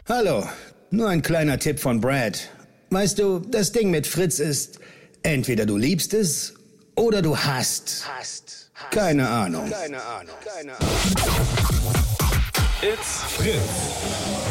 Hallo, nur ein kleiner Tipp von Brad. Weißt du, das Ding mit Fritz ist, entweder du liebst es oder du hasst. Keine Ahnung. It's Fritz.